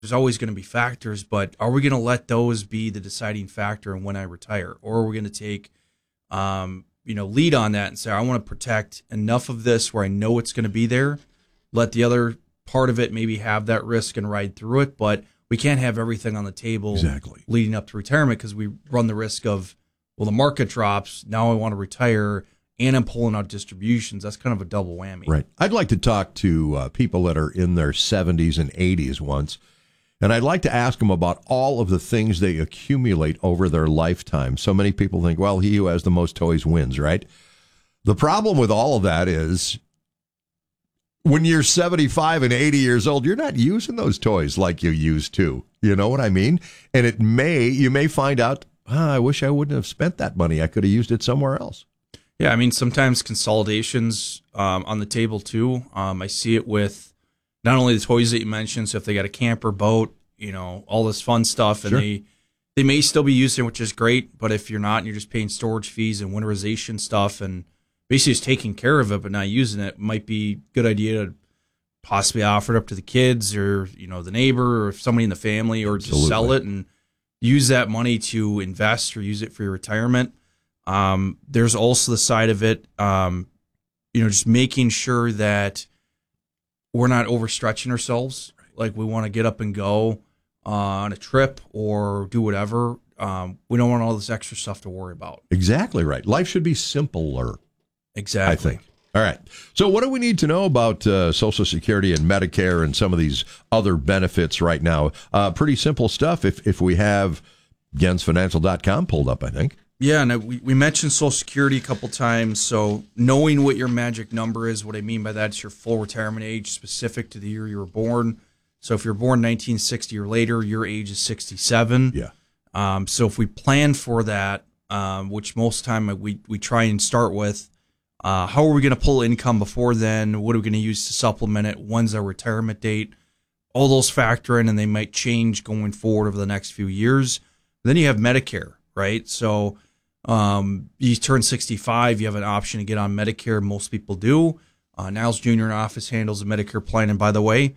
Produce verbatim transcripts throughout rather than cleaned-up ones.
there's always going to be factors, but are we going to let those be the deciding factor in when I retire? Or are we going to take, um, you know, lead on that and say, I want to protect enough of this where I know it's going to be there, let the other part of it maybe have that risk and ride through it, but we can't have everything on the table exactly. leading up to retirement because we run the risk of, well, the market drops, now I want to retire, and I'm pulling out distributions. That's kind of a double whammy. Right. I'd like to talk to uh, people that are in their seventies and eighties once, and I'd like to ask them about all of the things they accumulate over their lifetime. So many people think, well, he who has the most toys wins, right? The problem with all of that is when you're seventy-five and eighty years old, you're not using those toys like you used to. You know what I mean? And it may, you may find out, ah, I wish I wouldn't have spent that money. I could have used it somewhere else. Yeah, I mean, sometimes consolidations um, on the table, too. Um, I see it with not only the toys that you mentioned, so if they got a camper, boat, you know, all this fun stuff, and sure. they they may still be using it, which is great, but if you're not and you're just paying storage fees and winterization stuff and basically just taking care of it but not using it, might be a good idea to possibly offer it up to the kids or, you know, the neighbor or somebody in the family, or Absolutely. just sell it and use that money to invest or use it for your retirement. Um, there's also the side of it, um, you know, just making sure that we're not overstretching ourselves. Like we want to get up and go uh, on a trip or do whatever. Um, we don't want all this extra stuff to worry about. Exactly right. Life should be simpler. Exactly. I think. All right. So what do we need to know about uh, Social Security and Medicare and some of these other benefits right now? Uh, pretty simple stuff if, if we have gens financial dot com pulled up, I think. Yeah, and we, we mentioned Social Security a couple times. So knowing what your magic number is, what I mean by that is your full retirement age specific to the year you were born. So if you're born nineteen sixty or later, your age is sixty-seven. Yeah. Um, so if we plan for that, um, which most of the time we, we try and start with, uh, how are we going to pull income before then? What are we going to use to supplement it? When's our retirement date? All those factor in, and they might change going forward over the next few years. Then you have Medicare, right? So um, you turn sixty-five, you have an option to get on Medicare. Most people do. Uh, Niles Junior in office handles the Medicare plan, and by the way,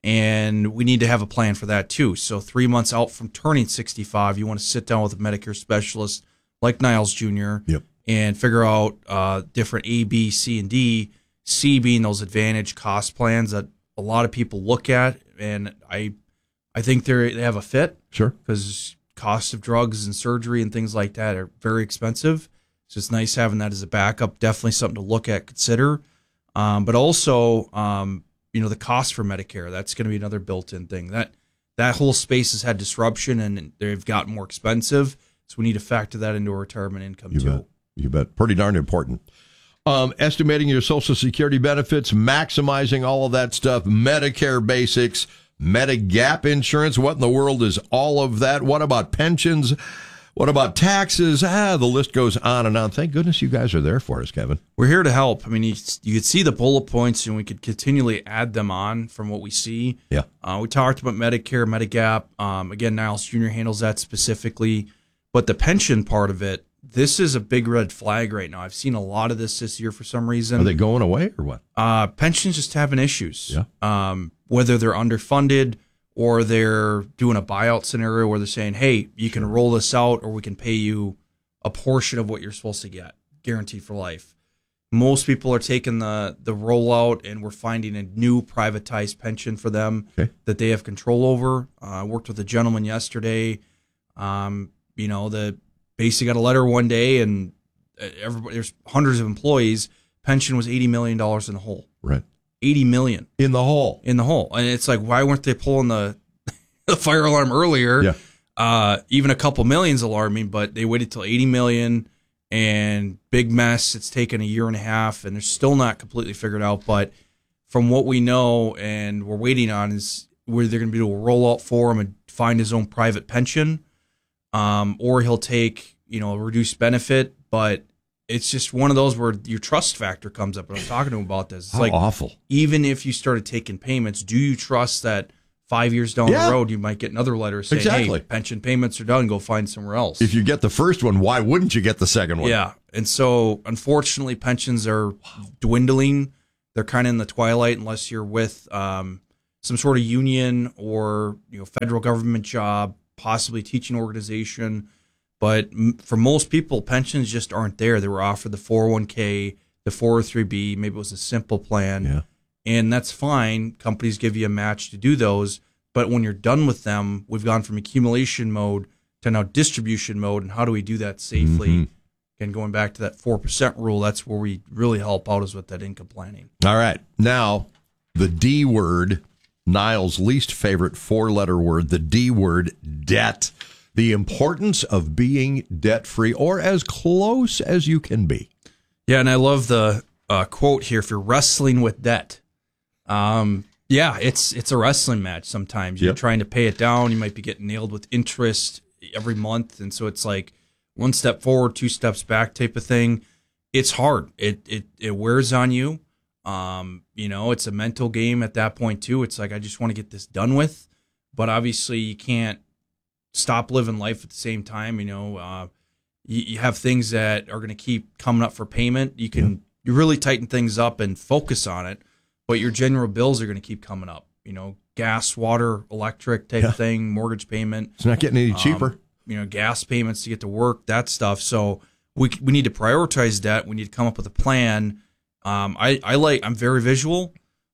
and we need to have a plan for that too. So three months out from turning sixty-five, you want to sit down with a Medicare specialist like Niles Junior Yep. and figure out uh, different A, B, C, and D. C being those advantage cost plans that a lot of people look at, and I, I think they they have a fit. Sure. Because costs of drugs and surgery and things like that are very expensive. So it's nice having that as a backup. Definitely something to look at, consider. Um, but also, um, you know, the cost for Medicare, that's going to be another built-in thing. That that whole space has had disruption and they've gotten more expensive. So we need to factor that into our retirement income you too. Bet. You bet. Pretty darn important. Um, estimating your Social Security benefits, maximizing all of that stuff, Medicare basics, Medigap insurance. What in the world is all of that? What about pensions? What about taxes? Ah, the list goes on and on. Thank goodness you guys are there for us, Kevin. We're here to help. I mean, you, you could see the bullet points, and we could continually add them on from what we see. Yeah. Uh, we talked about Medicare, Medigap. Um, again, Niles Junior handles that specifically. But the pension part of it, this is a big red flag right now. I've seen a lot of this this year for some reason. Are they going away or what? Uh, pensions just having issues. Yeah. Um, whether they're underfunded or they're doing a buyout scenario where they're saying, hey, you can roll this out or we can pay you a portion of what you're supposed to get, guaranteed for life. Most people are taking the, the rollout, and we're finding a new privatized pension for them okay. that they have control over. Uh, I worked with a gentleman yesterday. Um, you know, the basically got a letter one day, and everybody, there's hundreds of employees. Pension was eighty million dollars in the hole. Right. eighty million dollars. In the hole. In the hole. And it's like, why weren't they pulling the, the fire alarm earlier? Yeah. Uh, even a couple million's alarming, but they waited till eighty million dollars, and big mess. It's taken a year and a half, and they're still not completely figured out. But from what we know and we're waiting on is where they're going to be able to roll out for him and find his own private pension. Um, or he'll take, you know, a reduced benefit, but it's just one of those where your trust factor comes up. And I was talking to him about this. It's How like, awful. Even if you started taking payments, do you trust that five years down Yeah. the road, you might get another letter saying, Exactly. hey, pension payments are done, go find somewhere else. If you get the first one, why wouldn't you get the second one? Yeah. And so, unfortunately, pensions are dwindling. They're kind of in the twilight unless you're with, um, some sort of union or, you know, federal government job, possibly teaching organization. But for most people, pensions just aren't there. They were offered the four oh one k, the four oh three b, maybe it was a simple plan. Yeah. And that's fine. Companies give you a match to do those. But when you're done with them, we've gone from accumulation mode to now distribution mode. And how do we do that safely? Mm-hmm. And going back to that four percent rule, that's where we really help out, is with that income planning. All right. Now, the D word, Niall's least favorite four-letter word, the D word, debt. The importance of being debt-free, or as close as you can be. Yeah, and I love the uh, quote here, if you're wrestling with debt. Um, yeah, it's it's a wrestling match sometimes. You're Yep. trying to pay it down. You might be getting nailed with interest every month. And so it's like one step forward, two steps back type of thing. It's hard. It it, it wears on you. Um, you know, it's a mental game at that point, too. It's like, I just want to get this done with. But obviously, you can't stop living life at the same time. You know, uh, you, you have things that are going to keep coming up for payment. You can yeah. you really tighten things up and focus on it, but your general bills are going to keep coming up. You know, gas, water, electric type yeah. of thing, mortgage payment. It's not getting any cheaper. Um, you know, gas payments to get to work, that stuff. So we we need to prioritize debt. We need to come up with a plan. Um, I, I like, I'm very visual.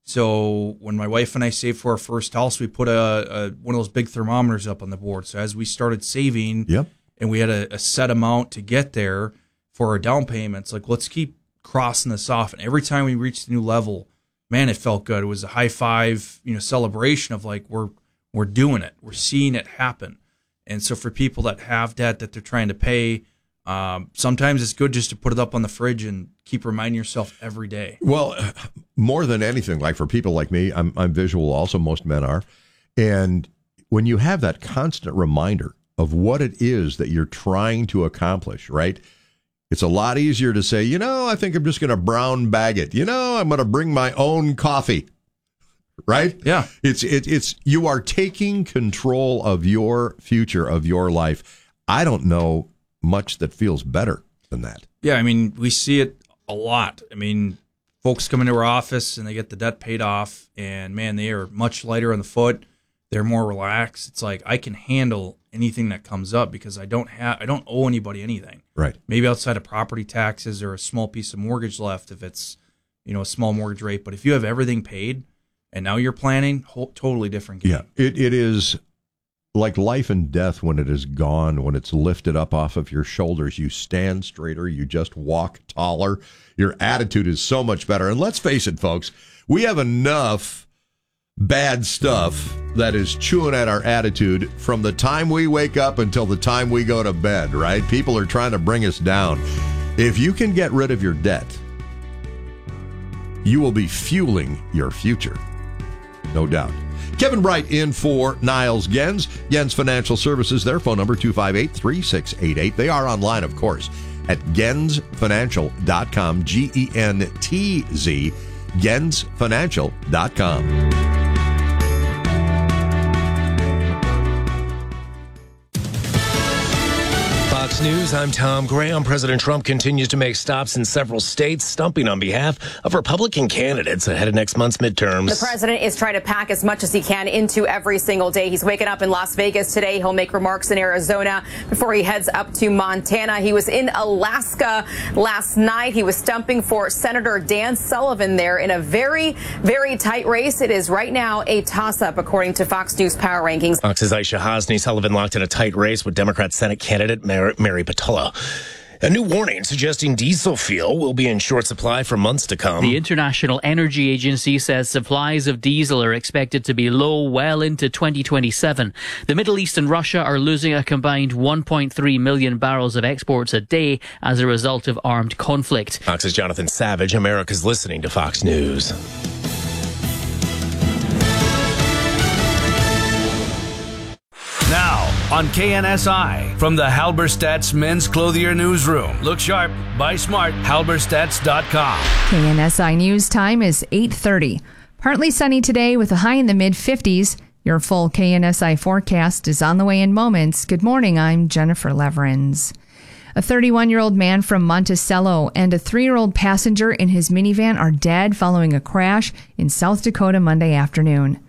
So when my wife and I saved for our first house, we put a, a one of those big thermometers up on the board. So as we started saving, yep. and we had a, a set amount to get there for our down payments, like, let's keep crossing this off. And every time we reached a new level, man, it felt good. It was a high five, you know, celebration of like, we're we're doing it. We're seeing it happen. And so for people that have debt that they're trying to pay, um, sometimes it's good just to put it up on the fridge and keep reminding yourself every day. Well, more than anything, like for people like me, I'm, I'm visual also, most men are. And when you have that constant reminder of what it is that you're trying to accomplish, right? It's a lot easier to say, you know, I think I'm just going to brown bag it. You know, I'm going to bring my own coffee, right? Yeah. It's, it, it's, you are taking control of your future, of your life. I don't know much that feels better than that. Yeah. I mean, we see it a lot. I mean, folks come into our office and they get the debt paid off, and man, they are much lighter on the foot. They're more relaxed. It's like, I can handle anything that comes up because I don't have, I don't owe anybody anything. Right. Maybe outside of property taxes or a small piece of mortgage left if it's, you know, a small mortgage rate. But if you have everything paid and now you're planning, whole, totally different game. Yeah. It, it is like life and death when it is gone, when it's lifted up off of your shoulders. You stand straighter. You just walk taller. Your attitude is so much better. And let's face it, folks, we have enough bad stuff that is chewing at our attitude from the time we wake up until the time we go to bed, right? People are trying to bring us down. If you can get rid of your debt, you will be fueling your future. No doubt. Kevin Bright in for Niles Gens. Gens Financial Services, their phone number two five eight, three six eight eight. They are online, of course, at gens financial dot com, G E N T Z, gens financial dot com. Fox News, I'm Tom Graham. President Trump continues to make stops in several states, stumping on behalf of Republican candidates ahead of next month's midterms. The president is trying to pack as much as he can into every single day. He's waking up in Las Vegas today. He'll make remarks in Arizona before he heads up to Montana. He was in Alaska last night. He was stumping for Senator Dan Sullivan there in a very, very tight race. It is right now a toss-up, according to Fox News Power Rankings. Fox's Aisha Hasni. Sullivan locked in a tight race with Democrat Senate candidate Mary, Mary Patullo. A new warning suggesting diesel fuel will be in short supply for months to come. The International Energy Agency says supplies of diesel are expected to be low well into twenty twenty-seven. The Middle East and Russia are losing a combined one point three million barrels of exports a day as a result of armed conflict. Fox's Jonathan Savage. America's listening to Fox News. Now on K N S I, from the Halberstadt's Men's Clothier Newsroom. Look sharp, buy smart, halberstadts dot com. K N S I News time is eight thirty. Partly sunny today with a high in the mid fifties. Your full K N S I forecast is on the way in moments. Good morning, I'm Jennifer Leverins. A thirty-one-year-old man from Monticello and a three-year-old passenger in his minivan are dead following a crash in South Dakota Monday afternoon.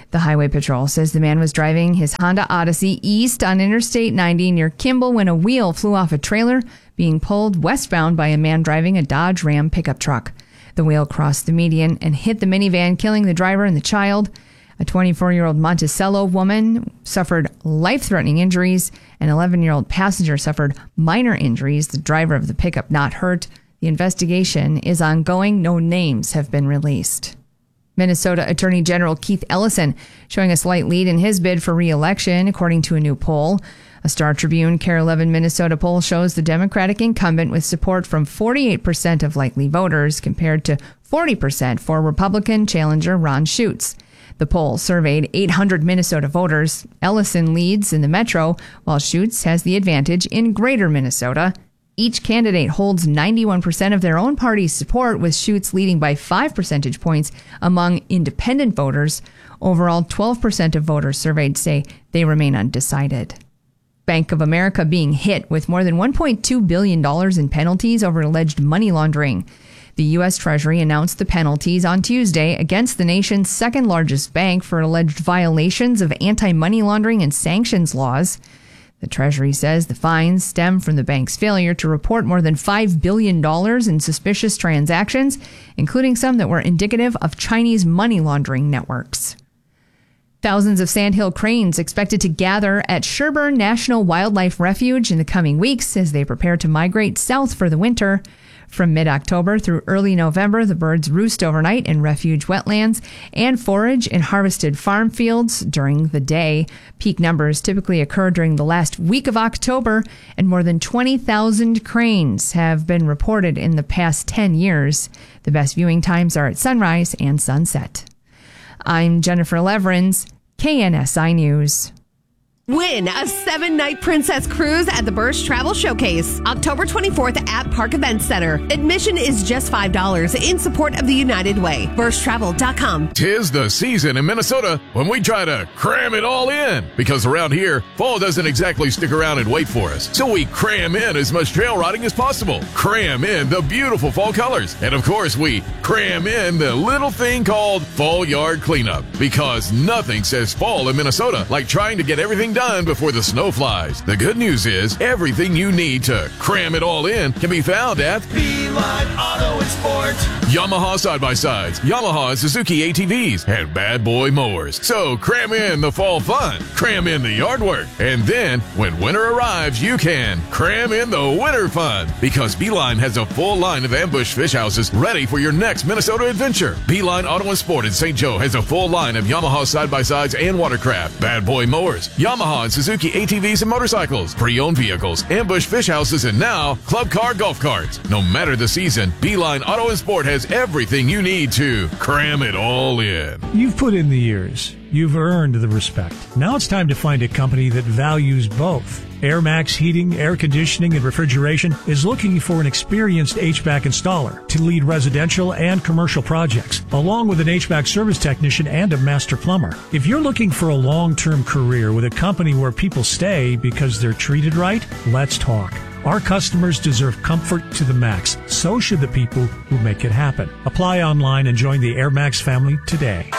The Highway Patrol says the man was driving his Honda Odyssey east on Interstate ninety near Kimball when a wheel flew off a trailer being pulled westbound by a man driving a Dodge Ram pickup truck. The wheel crossed the median and hit the minivan, killing the driver and the child. A twenty-four-year-old Monticello woman suffered life-threatening injuries. An eleven-year-old passenger suffered minor injuries. The driver of the pickup not hurt. The investigation is ongoing. No names have been released. Minnesota Attorney General Keith Ellison showing a slight lead in his bid for re-election, according to a new poll. A Star Tribune Care eleven Minnesota poll shows the Democratic incumbent with support from forty-eight percent of likely voters compared to forty percent for Republican challenger Ron Schutz. The poll surveyed eight hundred Minnesota voters. Ellison leads in the metro, while Schutz has the advantage in greater Minnesota. Each candidate holds ninety-one percent of their own party's support, with Schutz leading by five percentage points among independent voters. Overall, twelve percent of voters surveyed say they remain undecided. Bank of America being hit with more than one point two billion dollars in penalties over alleged money laundering. The U S. Treasury announced the penalties on Tuesday against the nation's second largest bank for alleged violations of anti-money laundering and sanctions laws. The Treasury says the fines stem from the bank's failure to report more than five billion dollars in suspicious transactions, including some that were indicative of Chinese money laundering networks. Thousands of sandhill cranes expected to gather at Sherburne National Wildlife Refuge in the coming weeks as they prepare to migrate south for the winter. From mid-October through early November, the birds roost overnight in refuge wetlands and forage in harvested farm fields during the day. Peak numbers typically occur during the last week of October, and more than twenty thousand cranes have been reported in the past ten years. The best viewing times are at sunrise and sunset. I'm Jennifer Leverins, K N S I News. Win a seven-night Princess Cruise at the Bursch Travel Showcase, October twenty-fourth at Park Event Center. Admission is just five dollars in support of the United Way. Bursch Travel dot com. Tis the season in Minnesota when we try to cram it all in. Because around here, fall doesn't exactly stick around and wait for us. So we cram in as much trail riding as possible. Cram in the beautiful fall colors. And of course, we cram in the little thing called fall yard cleanup. Because nothing says fall in Minnesota like trying to get everything done before the snow flies. The good news is everything you need to cram it all in can be found at Beeline Auto and Sport. Yamaha side-by-sides, Yamaha and Suzuki A T Vs, and Bad Boy mowers. So cram in the fall fun, cram in the yard work, and then when winter arrives, you can cram in the winter fun. Because Beeline has a full line of ambush fish houses ready for your next Minnesota adventure. Beeline Auto and Sport in Saint Joe has a full line of Yamaha side-by-sides and watercraft, Bad Boy mowers, Yamaha and Suzuki A T Vs and motorcycles, pre-owned vehicles, ambush fish houses, and now club car golf carts. No matter the season, Beeline Auto and Sport has everything you need to cram it all in. You've put in the years. You've earned the respect. Now it's time to find a company that values both. AirMax Heating, Air Conditioning, and Refrigeration is looking for an experienced H V A C installer to lead residential and commercial projects, along with an H V A C service technician and a master plumber. If you're looking for a long-term career with a company where people stay because they're treated right, let's talk. Our customers deserve comfort to the max. So should the people who make it happen. Apply online and join the AirMax family today.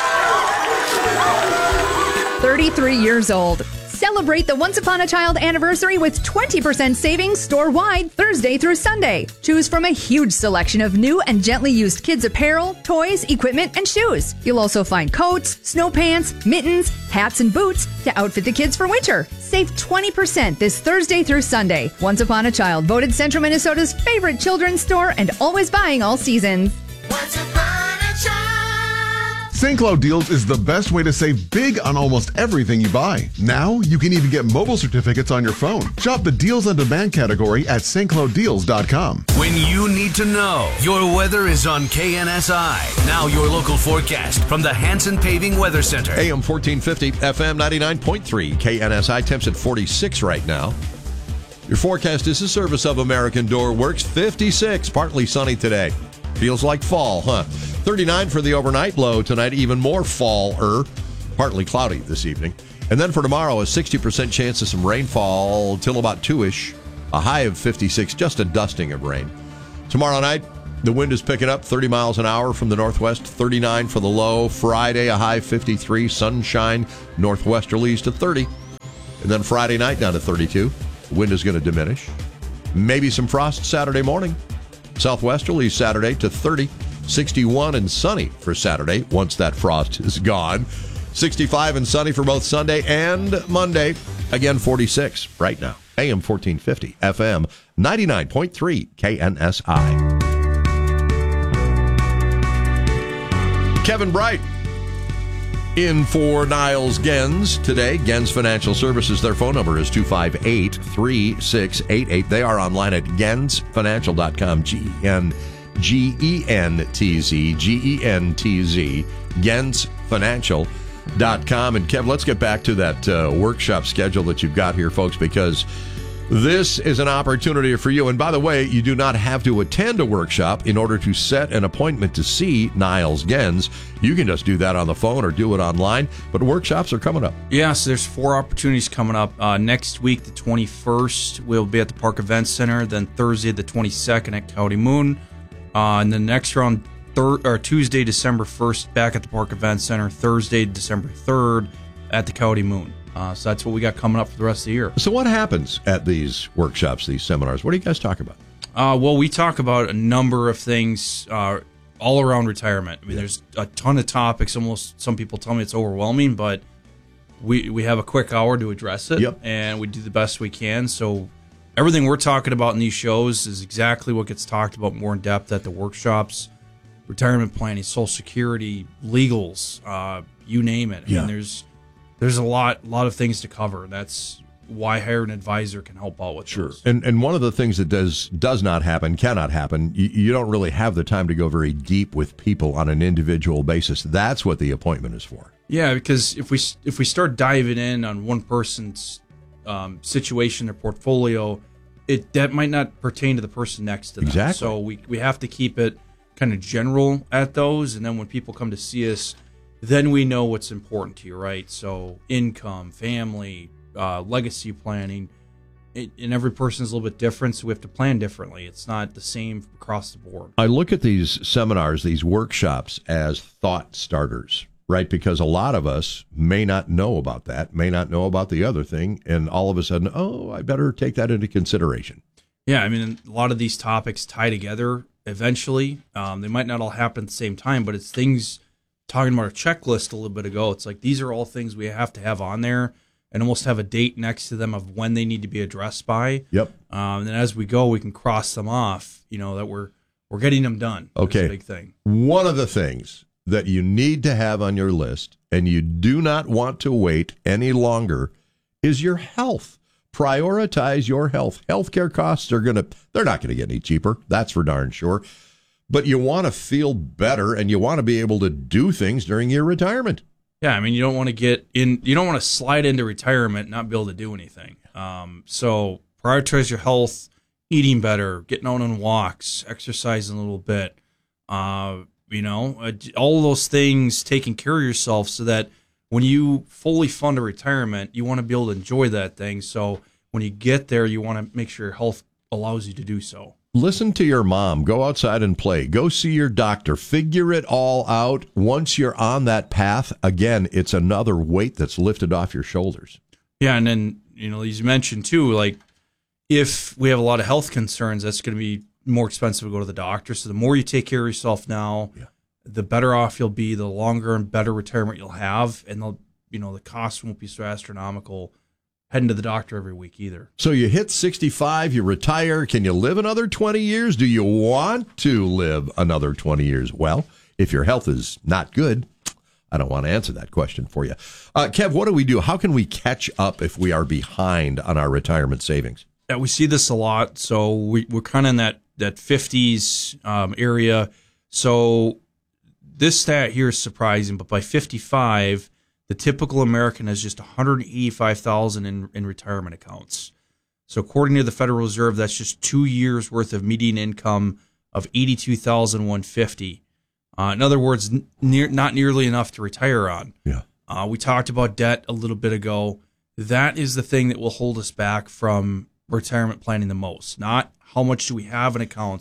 thirty-three years old. Celebrate the Once Upon a Child anniversary with twenty percent savings store-wide Thursday through Sunday. Choose from a huge selection of new and gently used kids apparel, toys, equipment, and shoes. You'll also find coats, snow pants, mittens, hats, and boots to outfit the kids for winter. Save twenty percent this Thursday through Sunday. Once Upon a Child, voted Central Minnesota's favorite children's store and always buying all seasons. Once upon a child. Saint Cloud Deals is the best way to save big on almost everything you buy. Now, you can even get mobile certificates on your phone. Shop the Deals on Demand category at St Cloud Deals dot com. When you need to know, your weather is on K N S I. Now your local forecast from the Hanson Paving Weather Center. A M fourteen fifty, F M ninety-nine point three, K N S I. Temps at forty-six right now. Your forecast is a service of American Door Works. fifty-six, partly sunny today. Feels like fall, huh? thirty-nine for the overnight low tonight, even more fall-er. Partly cloudy this evening. And then for tomorrow, a sixty percent chance of some rainfall till about two-ish. A high of fifty-six, just a dusting of rain. Tomorrow night, The wind is picking up thirty miles an hour from the northwest, thirty-nine for the low. Friday, a high fifty-three, sunshine, northwesterlies to thirty. And then Friday night down to thirty-two. Wind is going to diminish. Maybe some frost Saturday morning. Southwesterlies Saturday to thirty. sixty-one and sunny for Saturday once that frost is gone. sixty-five and sunny for both Sunday and Monday. Again, forty-six right now. A M fourteen fifty, F M ninety-nine point three K N S I. Kevin Bright in for Niles Gens today. Gens Financial Services, their phone number is two five eight, three six eight eight. They are online at gens financial dot com, G E N G E N T Z, G E N T Z, gens financial dot com. And Kev, let's get back to that uh, workshop schedule that you've got here, folks, because this is an opportunity for you. And by the way, you do not have to attend a workshop in order to set an appointment to see Niles Gens. You can just do that on the phone or do it online. But workshops are coming up. Yeah, so there's four opportunities coming up. Uh, next week, the twenty-first, we'll be at the Park Events Center. Then Thursday, the twenty-second at County Moon. Uh, and the next round, thir- or Tuesday, December first, back at the Park Events Center. Thursday, December third, at the County Moon. Uh, so that's what we got coming up for the rest of the year. So what happens at these workshops, these seminars? What do you guys talk about? Uh, well, we talk about a number of things uh, all around retirement. I mean, yeah. There's a ton of topics. Almost some people tell me it's overwhelming, but we we have a quick hour to address it, yep. and we do the best we can. So everything we're talking about in these shows is exactly what gets talked about more in depth at the workshops. Retirement planning, Social Security, legals, uh, you name it. I yeah. mean, there's there's a lot lot of things to cover. That's why hire an advisor can help out with sure. those. And and one of the things that does does not happen, cannot happen, you, you don't really have the time to go very deep with people on an individual basis. That's what the appointment is for. Yeah, because if we if we start diving in on one person's um, situation or portfolio, it that might not pertain to the person next to them. Exactly. So we we have to keep it kind of general at those, and then when people come to see us, then we know what's important to you, right? So income, family, uh, legacy planning, it, and every person is a little bit different, so we have to plan differently. It's not the same across the board. I look at these seminars, these workshops, as thought starters, right? Because a lot of us may not know about that, may not know about the other thing, and all of a sudden, oh, I better take that into consideration. Yeah, I mean, a lot of these topics tie together eventually. Um, they might not all happen at the same time, but it's things, talking about a checklist a little bit ago, it's like these are all things we have to have on there and almost have a date next to them of when they need to be addressed by. Yep. Um, and then as we go, we can cross them off, you know, that we're we're getting them done. Okay. That's a big thing. One of the things that you need to have on your list, and you do not want to wait any longer, is your health. Prioritize your health. Healthcare costs are going to, they're not going to get any cheaper. That's for darn sure. But you want to feel better, and you want to be able to do things during your retirement. Yeah, I mean, you don't want to get in, you don't want to slide into retirement and not be able to do anything. Um, so prioritize your health, eating better, getting out on walks, exercising a little bit, uh, you know, uh, all of those things, taking care of yourself so that when you fully fund a retirement, you want to be able to enjoy that thing. So when you get there, you want to make sure your health allows you to do so. Listen to your mom. Go outside and play. Go see your doctor. Figure it all out. Once you're on that path, again, it's another weight that's lifted off your shoulders. Yeah, and then, you know, as you mentioned too, like if we have a lot of health concerns, that's going to be more expensive to go to the doctor. So the more you take care of yourself now, yeah. the better off you'll be, the longer and better retirement you'll have, and the you know the cost won't be so astronomical heading to the doctor every week either. So you hit sixty-five, you retire. Can you live another twenty years? Do you want to live another twenty years? Well, if your health is not good, I don't want to answer that question for you. Uh, Kev, what do we do? How can we catch up if we are behind on our retirement savings? Yeah, we see this a lot. So we, we're kind of in that, that fifties um, area. So this stat here is surprising, but by fifty-five, the typical American has just one hundred eighty-five thousand dollars in, in retirement accounts. So according to the Federal Reserve, that's just two years' worth of median income of eighty-two thousand one hundred fifty dollars. Uh, in other words, near, not nearly enough to retire on. Yeah. Uh, we talked about debt a little bit ago. That is the thing that will hold us back from retirement planning the most. Not how much do we have in accounts,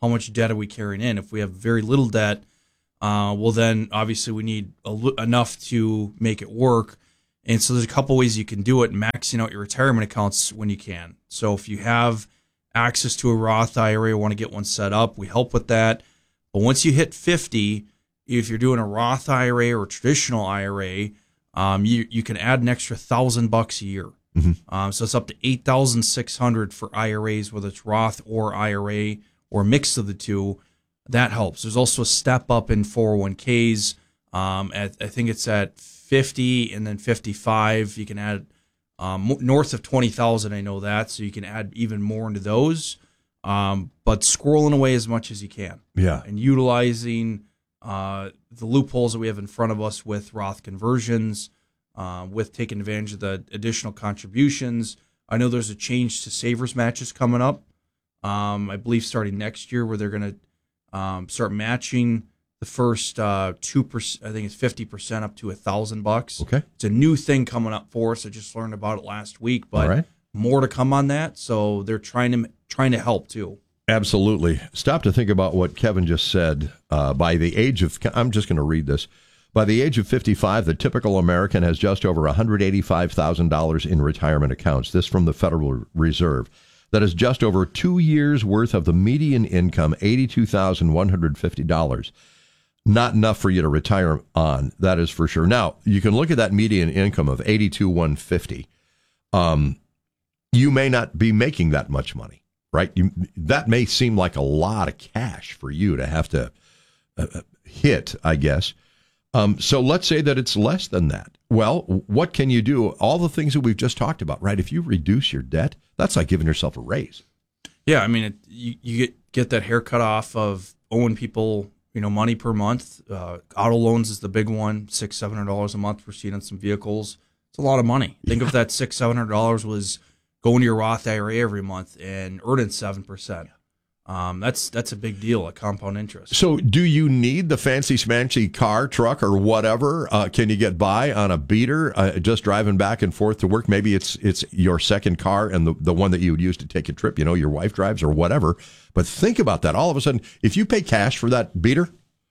how much debt are we carrying in? If we have very little debt, uh, well, then obviously we need a, enough to make it work. And so there's a couple ways you can do it, maxing out your retirement accounts when you can. So if you have access to a Roth I R A or want to get one set up, we help with that. But once you hit fifty, if you're doing a Roth I R A or a traditional I R A, um, you you can add an extra thousand bucks a year. Mm-hmm. Um, so it's up to eight thousand six hundred for I R As, whether it's Roth or I R A or a mix of the two. That helps. There's also a step up in four oh one k's. Um, at, I think it's at fifty and then fifty-five. You can add um, north of twenty thousand. I know that, so you can add even more into those. Um, but squirreling away as much as you can. Yeah, and utilizing uh, the loopholes that we have in front of us with Roth conversions, uh, with taking advantage of the additional contributions. I know there's a change to savers matches coming up. Um, I believe starting next year, where they're going to um, start matching the first uh, two percent. I think it's fifty percent up to a thousand bucks. Okay, it's a new thing coming up for us. I just learned about it last week, but all right. More to come on that. So they're trying to trying to help too. Absolutely. Stop to think about what Kevin just said. Uh, by the age of, I'm just going to read this. By the age of fifty-five, the typical American has just over one hundred eighty-five thousand dollars in retirement accounts. This from the Federal Reserve. That is just over two years' worth of the median income, eighty-two thousand one hundred fifty dollars. Not enough for you to retire on, that is for sure. Now, you can look at that median income of eighty-two thousand one hundred fifty dollars. Um, you may not be making that much money, right? You, that may seem like a lot of cash for you to have to uh, hit, I guess. Um, so let's say that it's less than that. Well, what can you do? All the things that we've just talked about, right? If you reduce your debt, that's like giving yourself a raise. Yeah, I mean, it, you, you get get that haircut off of owing people, you know, money per month. Uh, auto loans is the big one, six, seven hundred dollars a month for seeing on some vehicles. It's a lot of money. Think yeah. if that six, seven hundred dollars was going to your Roth I R A every month and earning seven percent. Um, that's that's a big deal, a compound interest. So do you need the fancy smancy car, truck, or whatever? Uh, can you get by on a beater, uh, just driving back and forth to work? Maybe it's it's your second car and the, the one that you would use to take a trip, you know, your wife drives or whatever. But think about that. All of a sudden, if you pay cash for that beater,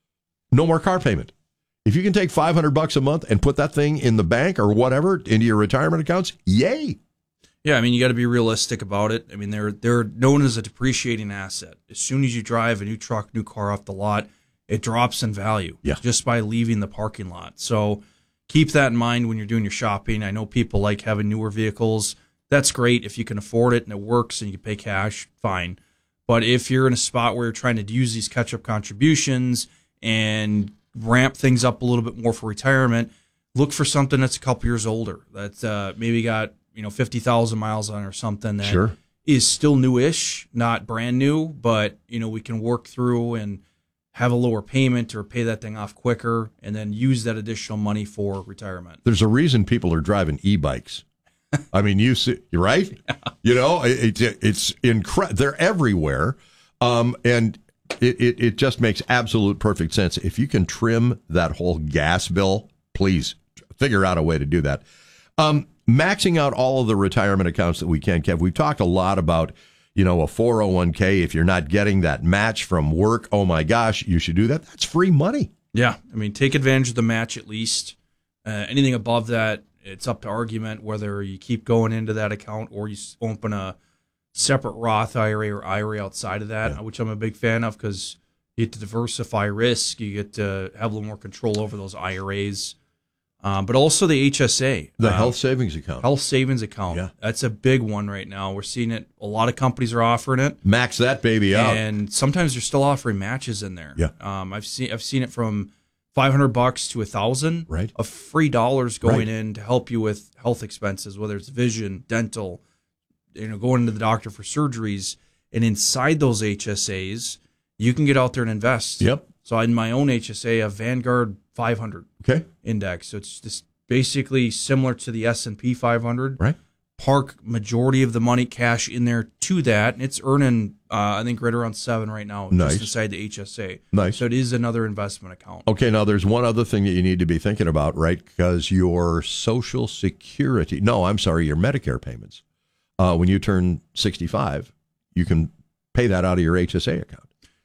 no more car payment. If you can take five hundred bucks a month and put that thing in the bank or whatever into your retirement accounts, yay. Yeah, I mean, you got to be realistic about it. I mean, they're they're known as a depreciating asset. As soon as you drive a new truck, new car off the lot, it drops in value yeah. just by leaving the parking lot. So keep that in mind when you're doing your shopping. I know people like having newer vehicles. That's great if you can afford it and it works and you can pay cash, fine. But if you're in a spot where you're trying to use these catch-up contributions and ramp things up a little bit more for retirement, look for something that's a couple years older, that uh, maybe got you know, fifty thousand miles on or something that sure. is still newish, not brand new, but, you know, we can work through and have a lower payment or pay that thing off quicker and then use that additional money for retirement. There's a reason people are driving e-bikes. I mean, you see, you're right. Yeah. You know, it, it, it's incredible. They're everywhere. Um, and it, it, it just makes absolute perfect sense. If you can trim that whole gas bill, please figure out a way to do that. Um, Maxing out all of the retirement accounts that we can, Kev. We've talked a lot about, you know, a four oh one k. If you're not getting that match from work, oh my gosh, you should do that. That's free money. Yeah. I mean, take advantage of the match at least. Uh, anything above that, it's up to argument whether you keep going into that account or you open a separate Roth I R A or I R A outside of that, yeah. which I'm a big fan of because you get to diversify risk. You get to have a little more control over those I R As. Um, but also the H S A. The uh, health savings account. Health savings account. Yeah. That's a big one right now. We're seeing it. A lot of companies are offering it. Max that baby out. And sometimes they're still offering matches in there. Yeah. Um, I've seen I've seen it from five hundred bucks to a thousand right. of free dollars going right. in to help you with health expenses, whether it's vision, dental, you know, going to the doctor for surgeries. And inside those H S As, you can get out there and invest. Yep. So in my own H S A, a Vanguard five hundred okay. index. So it's just basically similar to the S and P five hundred. Right. Park majority of the money cash in there to that. And it's earning, uh, I think, right around seven right now, nice. just inside the H S A. Nice. So it is another investment account. Okay, now there's one other thing that you need to be thinking about, right? Because your Social Security, no, I'm sorry, your Medicare payments, uh, when you turn sixty-five, you can pay that out of your H S A account.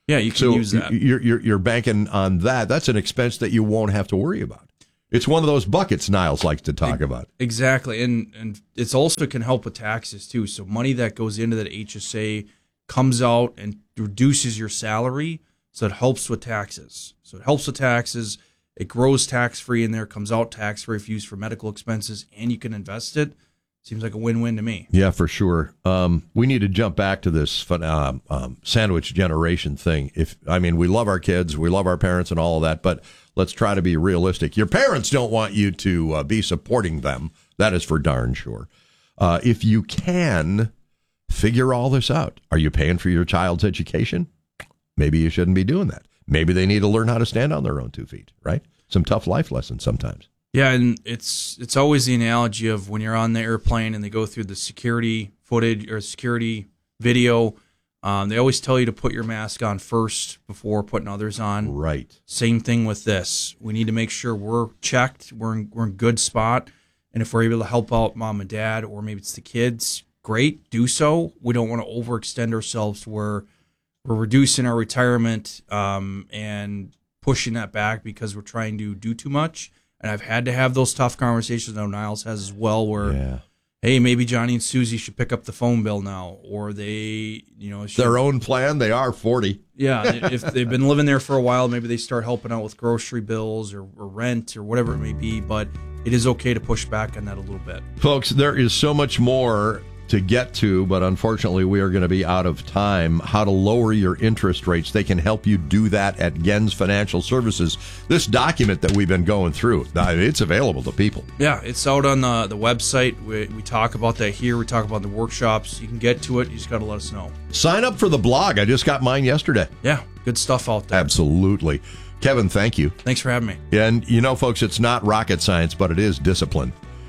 Yeah, you can so use that. You're, you're, you're banking on that. That's an expense that you won't have to worry about. It's one of those buckets Niles likes to talk about. Exactly. And and it's also can help with taxes too. So money that goes into that H S A comes out and reduces your salary. So it helps with taxes. So it helps with taxes. It grows tax-free in there, comes out tax-free if used for medical expenses, and you can invest it. Seems like a win-win to me. Yeah, for sure. Um, we need to jump back to this uh, um, sandwich generation thing. If I mean, we love our kids, we love our parents and all of that, but let's try to be realistic. Your parents don't want you to uh, be supporting them. That is for darn sure. Uh, if you can, figure all this out. Are you paying for your child's education? Maybe you shouldn't be doing that. Maybe they need to learn how to stand on their own two feet, right? Some tough life lessons sometimes. Yeah, and it's it's always the analogy of when you're on the airplane and they go through the security footage or security video, um, they always tell you to put your mask on first before putting others on. Right. Same thing with this. We need to make sure we're checked, we're in, we're in good spot, and if we're able to help out mom and dad, or maybe it's the kids, great, do so. We don't want to overextend ourselves to where we're reducing our retirement um, and pushing that back because we're trying to do too much. And I've had to have those tough conversations. I know Niles has as well, where, yeah. hey, maybe Johnny and Susie should pick up the phone bill now, or they, you know, should, their own plan. They are forty. Yeah, if they've been living there for a while, maybe they start helping out with grocery bills or, or rent or whatever it may be. But it is okay to push back on that a little bit, folks. There is so much more to get to, but unfortunately we are going to be out of time. How to lower your interest rates. They can help you do that at Gens Financial Services. This document that we've been going through, it's available to people. Yeah, it's out on the, the website. We, we talk about that here. We talk about the workshops. You can get to it. You just got to let us know. Sign up for the blog. I just got mine yesterday. Yeah, good stuff out there. Absolutely. Kevin, thank you. Thanks for having me. And you know, folks, it's not rocket science, but it is discipline.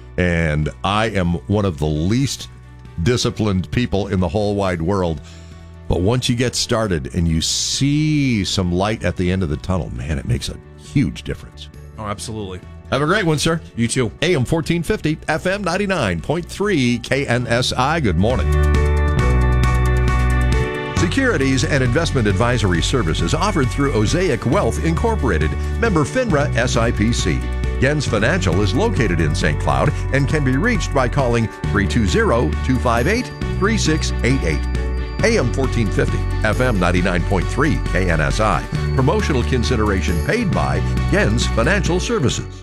And I am one of the least disciplined people in the whole wide world, but once you get started and you see some light at the end of the tunnel, man, it makes a huge difference. Oh, absolutely. Have a great one, sir. You too. A M fourteen fifty, F M ninety-nine point three, K N S I. Good morning. Securities and investment advisory services offered through Osaic Wealth Incorporated, member FINRA S I P C. Gens Financial is located in Saint Cloud and can be reached by calling three two zero, two five eight, three six eight eight. A M fourteen fifty, F M ninety-nine point three, K N S I. Promotional consideration paid by Gens Financial Services.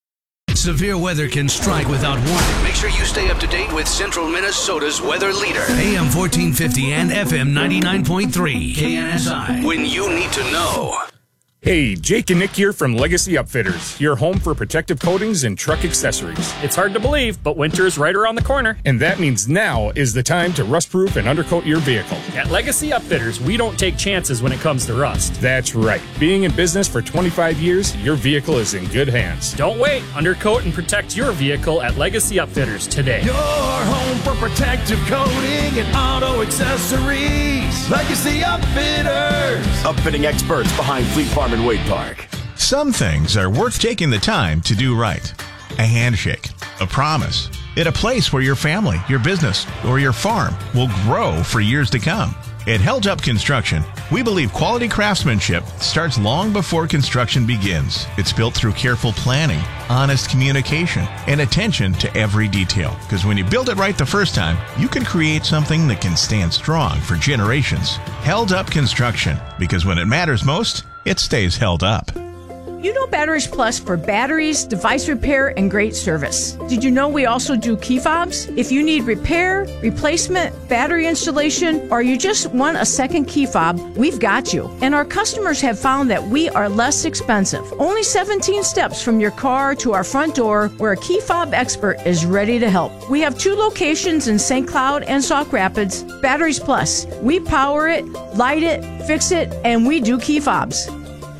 Severe weather can strike without warning. Make sure you stay up to date with Central Minnesota's weather leader. A M fourteen fifty and F M ninety-nine point three, K N S I. When you need to know. Hey, Jake and Nick here from Legacy Upfitters, your home for protective coatings and truck accessories. It's hard to believe, but winter is right around the corner. And that means now is the time to rust-proof and undercoat your vehicle. At Legacy Upfitters, we don't take chances when it comes to rust. That's right. Being in business for twenty-five years, your vehicle is in good hands. Don't wait. Undercoat and protect your vehicle at Legacy Upfitters today. Your home for protective coating and auto accessories. Legacy Upfitters. Upfitting experts behind Fleet Farm and Wade Park. Some things are worth taking the time to do right. A handshake, a promise, at a place where your family, your business, or your farm will grow for years to come. At Held Up Construction, we believe quality craftsmanship starts long before construction begins. It's built through careful planning, honest communication, and attention to every detail. Because when you build it right the first time, you can create something that can stand strong for generations. Held Up Construction, because when it matters most, it stays held up. You know Batteries Plus for batteries, device repair, and great service. Did you know we also do key fobs? If you need repair, replacement, battery installation, or you just want a second key fob, we've got you. And our customers have found that we are less expensive. Only seventeen steps from your car to our front door, where a key fob expert is ready to help. We have two locations in Saint Cloud and Sauk Rapids. Batteries Plus. We power it, light it, fix it, and we do key fobs.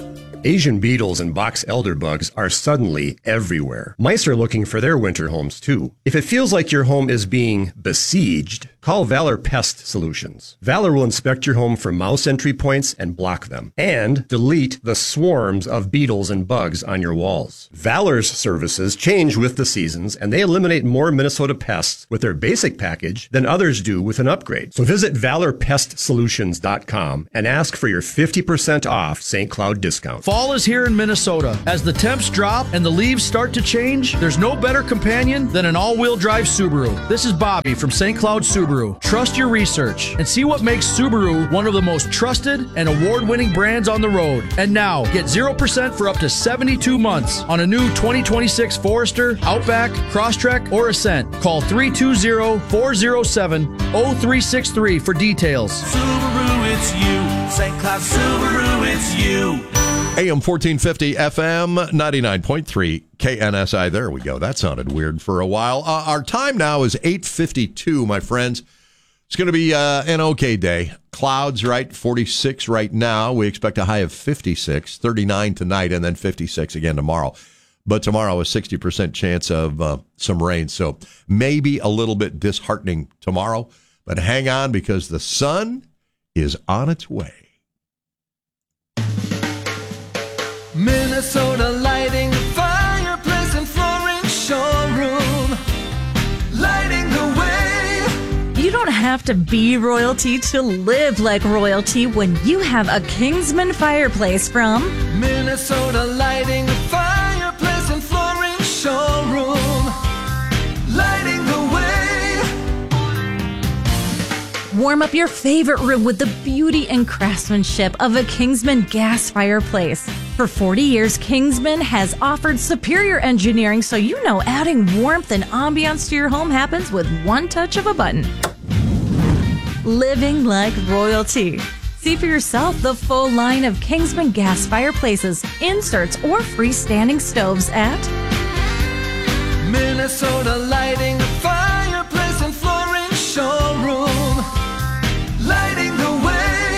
Asian beetles and box elder bugs are suddenly everywhere. Mice are looking for their winter homes too. If it feels like your home is being besieged, call Valor Pest Solutions. Valor will inspect your home for mouse entry points and block them, and delete the swarms of beetles and bugs on your walls. Valor's services change with the seasons, and they eliminate more Minnesota pests with their basic package than others do with an upgrade. So visit valor pest solutions dot com and ask for your fifty percent off Saint Cloud discount. Fall is here in Minnesota. As the temps drop and the leaves start to change, there's no better companion than an all-wheel drive Subaru. This is Bobby from Saint Cloud Subaru. Trust your research and see what makes Subaru one of the most trusted and award-winning brands on the road. And now, get zero percent for up to seventy-two months on a new twenty twenty-six Forester, Outback, Crosstrek, or Ascent. Call three two zero, four zero seven, zero three six three for details. Subaru, it's you. Saint Cloud Subaru, it's you. A M fourteen fifty, F M ninety-nine point three, K N S I. There we go. That sounded weird for a while. Uh, our time now is eight fifty-two, my friends. It's going to be uh, an okay day. Clouds, right? forty-six right now. We expect a high of fifty-six, thirty-nine tonight, and then fifty-six again tomorrow. But tomorrow, a sixty percent chance of uh, some rain. So maybe a little bit disheartening tomorrow. But hang on, because the sun is on its way. Minnesota lighting, fireplace and flooring showroom, lighting the way. You don't have to be royalty to live like royalty when you have a Kingsman fireplace from Minnesota lighting, fireplace and flooring showroom, lighting the way. Warm up your favorite room with the beauty and craftsmanship of a Kingsman gas fireplace. For forty years, Kingsman has offered superior engineering, so you know adding warmth and ambiance to your home happens with one touch of a button. Living like royalty. See for yourself the full line of Kingsman gas fireplaces, inserts, or freestanding stoves at Minnesota lighting, fireplace and flooring showroom, lighting the way.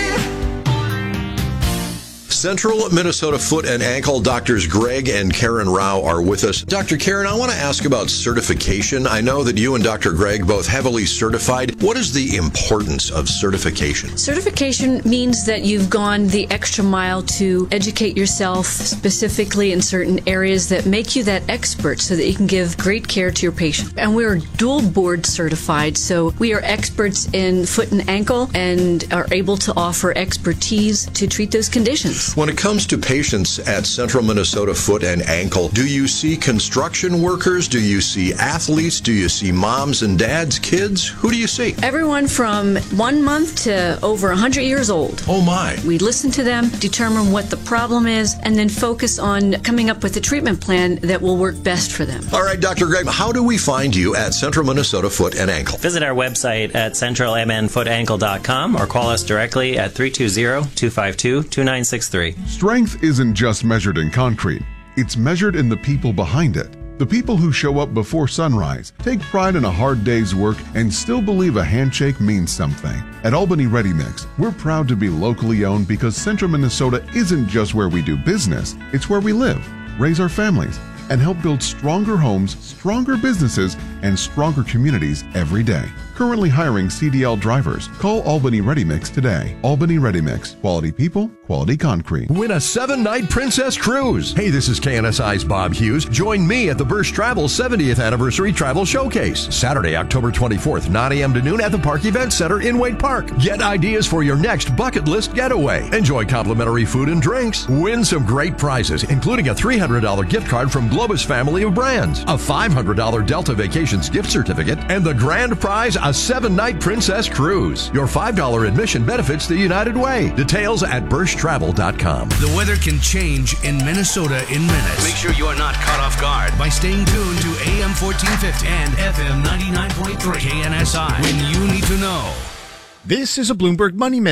Central Minnesota Foot and Ankle doctors Greg and Karen Rao are with us. Doctor Karen, I want to ask about certification. I know that you and Doctor Greg both heavily certified. What is the importance of certification? Certification means that you've gone the extra mile to educate yourself specifically in certain areas that make you that expert so that you can give great care to your patient. And we're dual board certified, so we are experts in foot and ankle and are able to offer expertise to treat those conditions. When it comes to patients at Central Minnesota Foot and Ankle, do you see construction workers? Do you see athletes? Do you see moms and dads, kids? Who do you see? Everyone from one month to over one hundred years old. Oh my. We listen to them, determine what the problem is, and then focus on coming up with a treatment plan that will work best for them. All right, Doctor Greg, how do we find you at Central Minnesota Foot and Ankle? Visit our website at central m n foot ankle dot com or call us directly at three two zero, two five two, two nine six three. Strength isn't just measured in concrete. It's measured in the people behind it. The people who show up before sunrise, take pride in a hard day's work, and still believe a handshake means something. At Albany Ready Mix, we're proud to be locally owned because Central Minnesota isn't just where we do business, it's where we live, raise our families, and help build stronger homes, stronger businesses, and stronger communities every day. Currently hiring C D L drivers. Call Albany Ready Mix today. Albany Ready Mix. Quality people, quality concrete. Win a seven-night Princess Cruise. Hey, this is K N S I's Bob Hughes. Join me at the Birch Travel seventieth Anniversary Travel Showcase. Saturday, October twenty-fourth, nine a.m. to noon at the Park Event Center in Wade Park. Get ideas for your next bucket list getaway. Enjoy complimentary food and drinks. Win some great prizes, including a three hundred dollars gift card from Globus family of brands, a five hundred dollars Delta Vacations gift certificate, and the grand prize, a seven-night Princess Cruise. Your five dollars admission benefits the United Way. Details at birch travel dot com. The weather can change in Minnesota in minutes. Make sure you are not caught off guard by staying tuned to A M fourteen fifty and F M ninety-nine point three K N S I when you need to know. This is a Bloomberg Money Minute.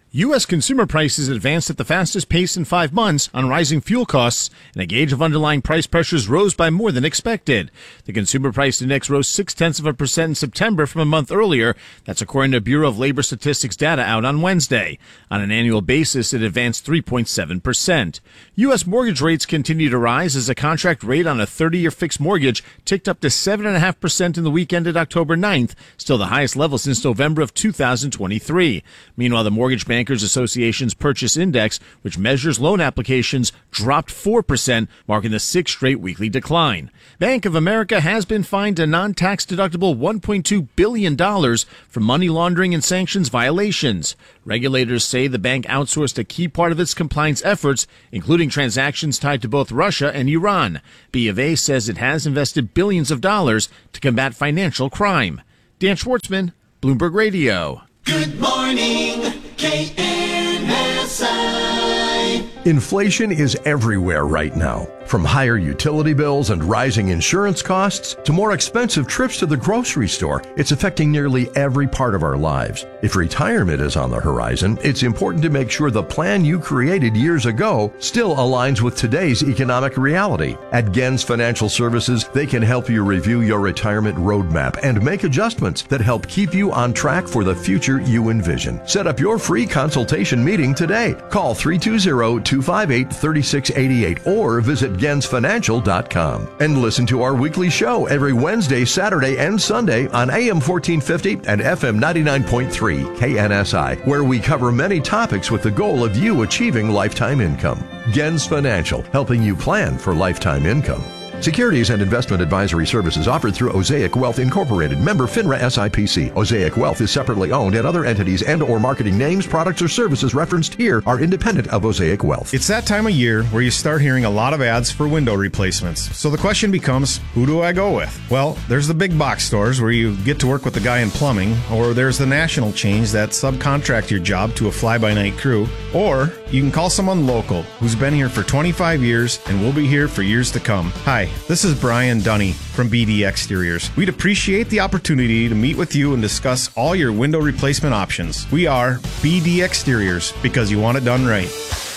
U S consumer prices advanced at the fastest pace in five months on rising fuel costs, and a gauge of underlying price pressures rose by more than expected. The consumer price index rose six-tenths of a percent in September from a month earlier. That's according to Bureau of Labor Statistics data out on Wednesday. On an annual basis, it advanced three point seven percent. U S mortgage rates continue to rise as a contract rate on a thirty-year fixed mortgage ticked up to seven point five percent in the week ended October ninth, still the highest level since November of two thousand twenty-three. Meanwhile, the Mortgage Bankers Association's Purchase Index, which measures loan applications, dropped four percent, marking the sixth straight weekly decline. Bank of America has been fined a non-tax deductible one point two billion dollars for money laundering and sanctions violations. Regulators say the bank outsourced a key part of its compliance efforts, including transactions tied to both Russia and Iran. B of A says it has invested billions of dollars to combat financial crime. Dan Schwartzman, Bloomberg Radio. Good morning, K N S I. Inflation is everywhere right now. From higher utility bills and rising insurance costs to more expensive trips to the grocery store, it's affecting nearly every part of our lives. If retirement is on the horizon, it's important to make sure the plan you created years ago still aligns with today's economic reality. At Gens Financial Services, they can help you review your retirement roadmap and make adjustments that help keep you on track for the future you envision. Set up your free consultation meeting today. Call three two zero, two five eight, three six eight eight or visit gens financial dot com. And listen to our weekly show every Wednesday, Saturday, and Sunday on A M fourteen fifty and F M ninety-nine point three K N S I, where we cover many topics with the goal of you achieving lifetime income. Gens Financial, helping you plan for lifetime income. Securities and investment advisory services offered through Osaic Wealth Incorporated, member FINRA S I P C. Osaic Wealth is separately owned, and other entities and or marketing names, products, or services referenced here are independent of Osaic Wealth. It's that time of year where you start hearing a lot of ads for window replacements. So the question becomes, who do I go with? Well, there's the big box stores where you get to work with the guy in plumbing, or there's the national chains that subcontract your job to a fly-by-night crew, or you can call someone local who's been here for twenty-five years and will be here for years to come. Hi, this is Brian Dunny from B D Exteriors. We'd appreciate the opportunity to meet with you and discuss all your window replacement options. We are B D Exteriors, because you want it done right.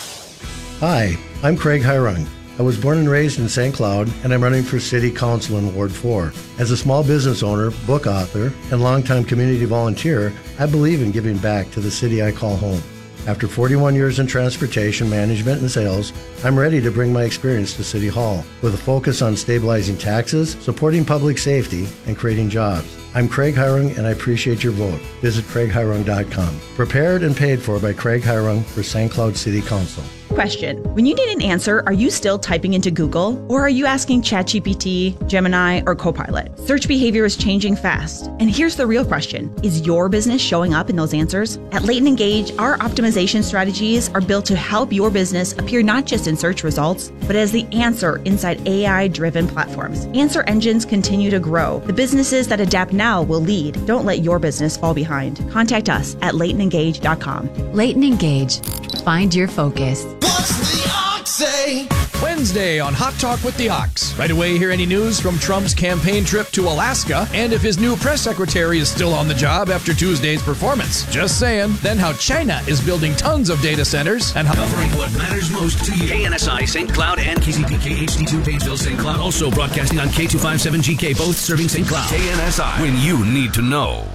Hi, I'm Craig Hirung. I was born and raised in Saint Cloud, and I'm running for City Council in Ward four. As a small business owner, book author, and longtime community volunteer, I believe in giving back to the city I call home. After forty-one years in transportation management and sales, I'm ready to bring my experience to City Hall with a focus on stabilizing taxes, supporting public safety, and creating jobs. I'm Craig Hirung, and I appreciate your vote. Visit craig hirung dot com. Prepared and paid for by Craig Hirung for Saint Cloud City Council. Question. When you need an answer, are you still typing into Google? Or are you asking ChatGPT, Gemini, or Copilot? Search behavior is changing fast. And here's the real question. Is your business showing up in those answers? At Leighton Engage, our optimization strategies are built to help your business appear not just in search results, but as the answer inside A I-driven platforms. Answer engines continue to grow. The businesses that adapt now will lead. Don't let your business fall behind. Contact us at leighton engage dot com. Leighton Engage. Find your focus. What's the Ox say? Wednesday on Hot Talk with the Ox. Right away, hear any news from Trump's campaign trip to Alaska, and if his new press secretary is still on the job after Tuesday's performance. Just saying. Then how China is building tons of data centers, and how covering what matters most to you. K N S I Saint Cloud and K C P K H D two Painesville Saint Cloud, also broadcasting on K two fifty-seven G K, both serving Saint Cloud. K N S I, when you need to know.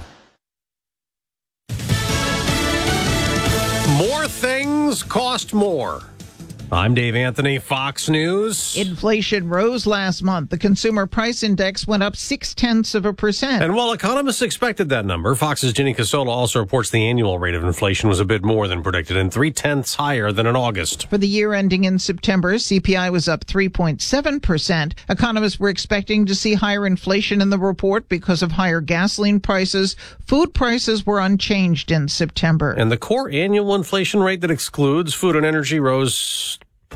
More things cost more. I'm Dave Anthony, Fox News. Inflation rose last month. The consumer price index went up six tenths of a percent. And while economists expected that number, Fox's Ginny Casola also reports the annual rate of inflation was a bit more than predicted and three tenths higher than in August. For the year ending in September, C P I was up three point seven percent. Economists were expecting to see higher inflation in the report because of higher gasoline prices. Food prices were unchanged in September. And the core annual inflation rate that excludes food and energy rose zero point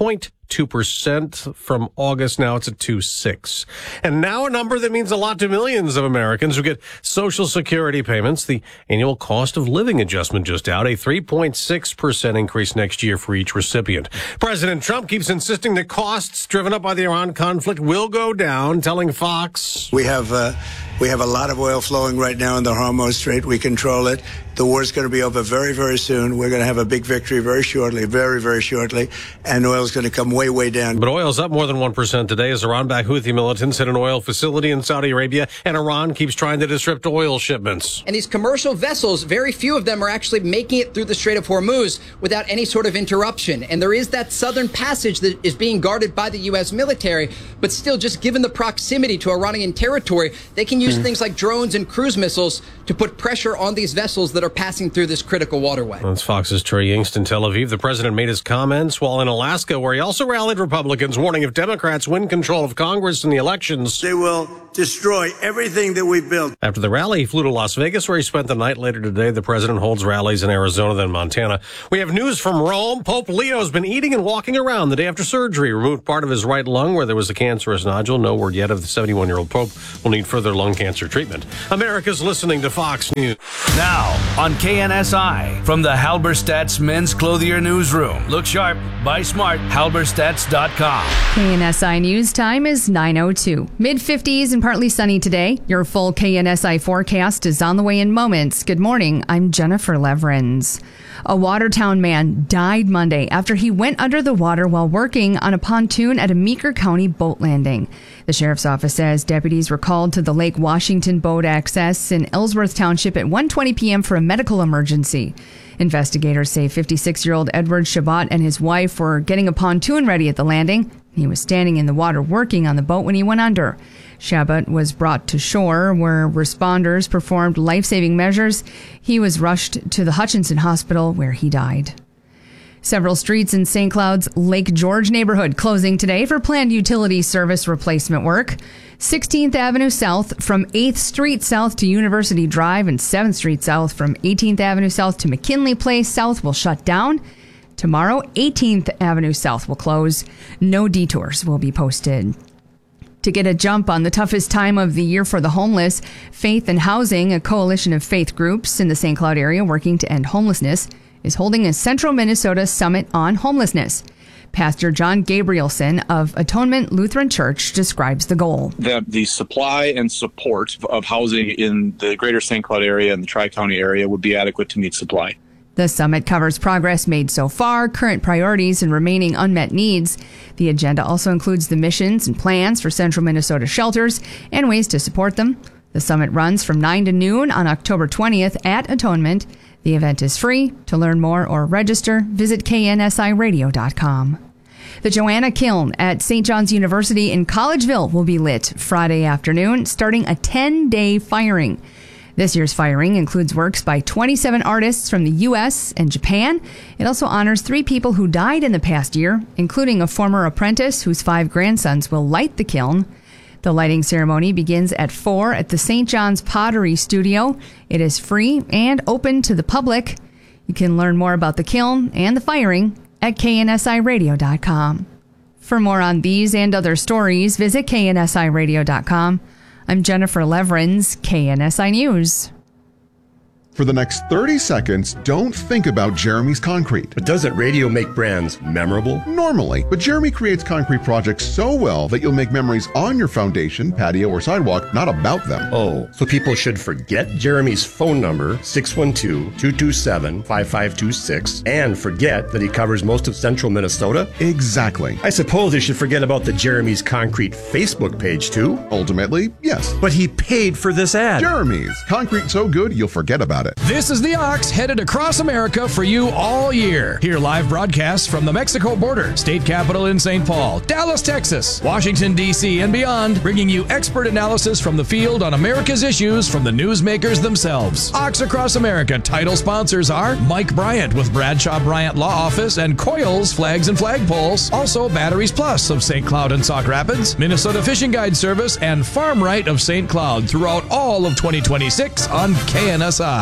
two percent from August. Now it's at two point six. And now a number that means a lot to millions of Americans who get Social Security payments. The annual cost of living adjustment just out, a three point six percent increase next year for each recipient. President Trump keeps insisting that costs driven up by the Iran conflict will go down, telling Fox, We have uh, we have a lot of oil flowing right now in the Hormuz Strait. We control it. The war's going to be over very, very soon. We're going to have a big victory very shortly, very, very shortly. And oil's going to come way, way down. But oil's up more than one percent today as Iran-backed Houthi militants hit an oil facility in Saudi Arabia, and Iran keeps trying to disrupt oil shipments. And these commercial vessels, very few of them are actually making it through the Strait of Hormuz without any sort of interruption. And there is that southern passage that is being guarded by the U S military. But still, just given the proximity to Iranian territory, they can use mm. things like drones and cruise missiles to put pressure on these vessels that are passing through this critical waterway. That's Fox's Trey Yingst in Tel Aviv. The president made his comments while in Alaska, where he also rallied Republicans, warning if Democrats win control of Congress in the elections, they will destroy everything that we've built. After the rally, he flew to Las Vegas, where he spent the night. Later today, the president holds rallies in Arizona, then Montana. We have news from Rome. Pope Leo's been eating and walking around the day after surgery. Removed part of his right lung where there was a cancerous nodule. No word yet if the seventy-one-year-old Pope will need further lung cancer treatment. America's listening to Fox News. Now on K N S I, from the Halberstadt's Men's Clothier Newsroom. Look sharp, buy smart, halberstadts dot com. K N S I News time is nine oh two. mid fifties and partly sunny today. Your full K N S I forecast is on the way in moments. Good morning, I'm Jennifer Leverins. A Watertown man died Monday after he went under the water while working on a pontoon at a Meeker County boat landing. The sheriff's office says deputies were called to the Lake Washington boat access in Ellsworth Township at one twenty p.m. for a medical emergency. Investigators say fifty-six-year-old Edward Shabbat and his wife were getting a pontoon ready at the landing. He was standing in the water working on the boat when he went under. Shabbat was brought to shore where responders performed life-saving measures. He was rushed to the Hutchinson Hospital where he died. Several streets in Saint Cloud's Lake George neighborhood closing today for planned utility service replacement work. sixteenth Avenue South from eighth Street South to University Drive and seventh Street South from eighteenth Avenue South to McKinley Place South will shut down. Tomorrow, eighteenth Avenue South will close. No detours will be posted. To get a jump on the toughest time of the year for the homeless, Faith and Housing, a coalition of faith groups in the Saint Cloud area working to end homelessness, is holding a Central Minnesota Summit on Homelessness. Pastor John Gabrielson of Atonement Lutheran Church describes the goal. That the supply and support of housing in the greater Saint Cloud area and the Tri-County area would be adequate to meet supply. The summit covers progress made so far, current priorities, and remaining unmet needs. The agenda also includes the missions and plans for Central Minnesota shelters and ways to support them. The summit runs from nine to noon on October twentieth at Atonement. The event is free. To learn more or register, visit K N S I radio dot com. The Joanna Kiln at Saint John's University in Collegeville will be lit Friday afternoon, starting a ten-day firing. This year's firing includes works by twenty-seven artists from the U S and Japan. It also honors three people who died in the past year, including a former apprentice whose five grandsons will light the kiln. The lighting ceremony begins at four at the Saint John's Pottery Studio. It is free and open to the public. You can learn more about the kiln and the firing at K N S I radio dot com. For more on these and other stories, visit K N S I radio dot com. I'm Jennifer Leverins, K N S I News. For the next thirty seconds, don't think about Jeremy's Concrete. But doesn't radio make brands memorable? Normally, but Jeremy creates concrete projects so well that you'll make memories on your foundation, patio, or sidewalk, not about them. Oh, so people should forget Jeremy's phone number, six one two, two two seven, five five two six, and forget that he covers most of central Minnesota? Exactly. I suppose they should forget about the Jeremy's Concrete Facebook page, too? Ultimately, yes. But he paid for this ad. Jeremy's Concrete so good, you'll forget about it. This is the Ox headed across America for you all year. Hear live broadcasts from the Mexico border, state capital in Saint Paul, Dallas, Texas, Washington, D C, and beyond, bringing you expert analysis from the field on America's issues from the newsmakers themselves. Ox Across America title sponsors are Mike Bryant with Bradshaw Bryant Law Office and Coils Flags and Flagpoles. Also Batteries Plus of Saint Cloud and Sauk Rapids, Minnesota Fishing Guide Service, and Farm Right of Saint Cloud throughout all of twenty twenty-six on K N S I.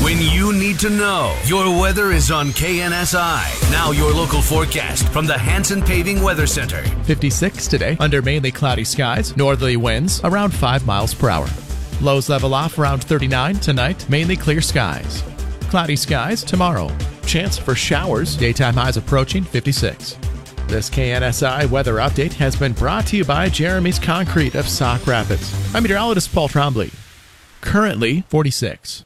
When you need to know, your weather is on K N S I. Now your local forecast from the Hanson Paving Weather Center. fifty-six today, under mainly cloudy skies, northerly winds around five miles per hour. Lows level off around thirty-nine tonight, mainly clear skies. Cloudy skies tomorrow. Chance for showers, daytime highs approaching fifty-six. This K N S I weather update has been brought to you by Jeremy's Concrete of Sauk Rapids. I'm meteorologist Paul Trombley. Currently forty-six.